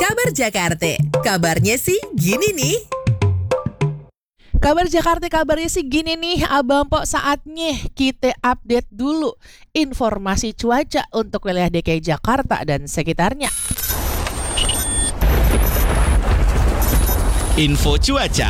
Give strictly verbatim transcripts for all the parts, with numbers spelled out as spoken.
Kabar Jakarta, kabarnya sih gini nih. Kabar Jakarta kabarnya sih gini nih Abang Pok, saatnya kita update dulu informasi cuaca untuk wilayah D K I Jakarta dan sekitarnya. Info cuaca.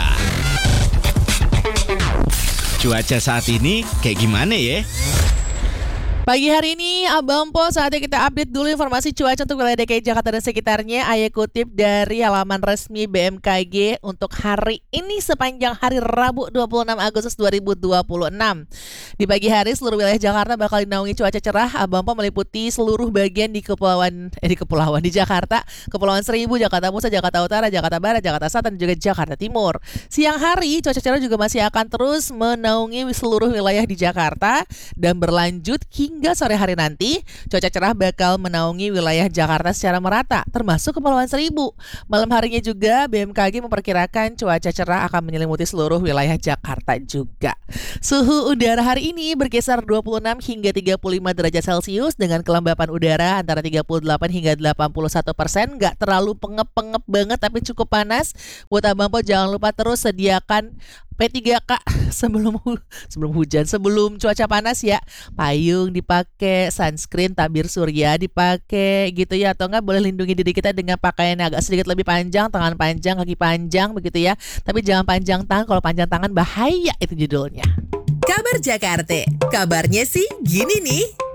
Cuaca saat ini kayak gimana ya? Pagi hari ini Abang Po, saatnya kita update dulu informasi cuaca untuk wilayah D K I Jakarta dan sekitarnya. Ayah kutip dari halaman resmi B M K G untuk hari ini sepanjang hari Rabu dua puluh enam Agustus dua ribu dua puluh enam. Di pagi hari seluruh wilayah Jakarta bakal dinaungi cuaca cerah. Abang Po meliputi seluruh bagian di kepulauan eh, di kepulauan di Jakarta, Kepulauan Seribu, Jakarta Pusat, Jakarta Utara, Jakarta Barat, Jakarta Selatan dan juga Jakarta Timur. Siang hari cuaca cerah juga masih akan terus menaungi seluruh wilayah di Jakarta dan berlanjut hingga Hingga sore hari nanti, cuaca cerah bakal menaungi wilayah Jakarta secara merata, termasuk Kepulauan Seribu. Malam harinya juga B M K G memperkirakan cuaca cerah akan menyelimuti seluruh wilayah Jakarta juga. Suhu udara hari ini berkisar dua puluh enam hingga tiga puluh lima derajat Celcius dengan kelembapan udara antara tiga puluh delapan hingga delapan puluh satu persen. Gak terlalu pengep-pengep banget tapi cukup panas. Buat Abang Po jangan lupa terus sediakan P tiga K sebelum hu- sebelum hujan, sebelum cuaca panas ya. Payung dipakai, sunscreen, tabir surya dipakai gitu ya, atau enggak boleh lindungi diri kita dengan pakaian yang agak sedikit lebih panjang, tangan panjang, kaki panjang begitu ya. Tapi jangan panjang tangan, kalau panjang tangan bahaya itu judulnya. Kabar Jakarta, kabarnya sih gini nih.